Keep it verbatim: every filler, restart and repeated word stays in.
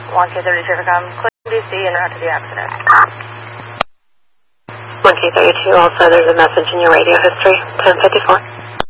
one K thirty-two Faircom, Clinton, D C, en route to the accident. one K thirty-two, also there's a message in your radio history, ten fifty-four.